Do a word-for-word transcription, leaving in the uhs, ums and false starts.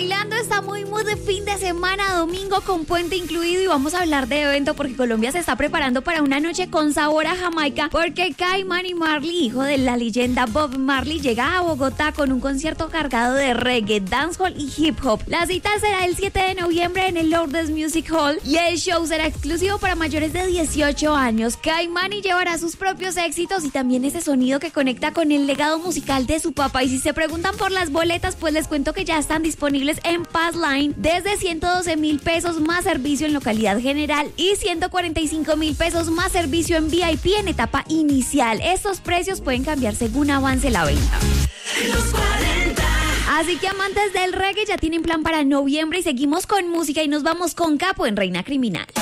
Bailando está muy muy de fin de semana, domingo con puente incluido, y vamos a hablar de evento porque Colombia se está preparando para una noche con sabor a Jamaica, porque Ky-Mani Marley, hijo de la leyenda Bob Marley, llega a Bogotá con un concierto cargado de reggae, dancehall y hip hop. La cita será el siete de noviembre en el Lourdes Music Hall y el show será exclusivo para mayores de dieciocho años. Ky-Mani llevará sus propios éxitos y también ese sonido que conecta con el legado musical de su papá. Y si se preguntan por las boletas, pues les cuento que ya están disponibles en Passline desde ciento doce mil pesos más servicio en localidad general y ciento cuarenta y cinco mil pesos más servicio en V I P en etapa inicial. Estos precios pueden cambiar según avance la venta. Los cuarenta. Así que amantes del reggae ya tienen plan para noviembre y seguimos con música y nos vamos con Capo en Reina Criminal.